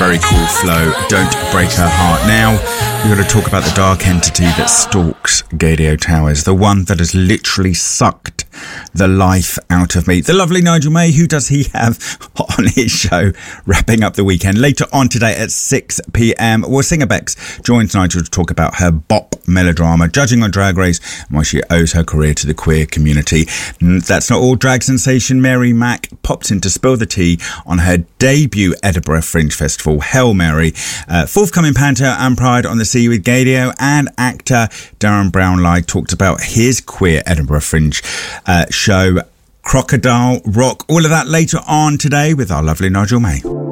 very cool flow. Don't break her heart. Now, we're going to talk about the dark entity that stalks Gaydio Towers, the one that has literally sucked the life out of me. The lovely Nigel May, who does he have on his show, wrapping up the weekend? Later on today at 6 p.m, well, Singer Bex joins Nigel to talk about her bop melodrama, Judging on Drag Race, and why she owes her career to the queer community. That's not all. Drag sensation Mary Mack pops in to spill the tea on her debut Edinburgh Fringe Festival, Hail Mary. Forthcoming Panto and Pride on the Sea with Gaydio, and actor Darren Brownlie talked about his queer Edinburgh Fringe show, Crocodile Rock. All of that later on today with our lovely Nigel May.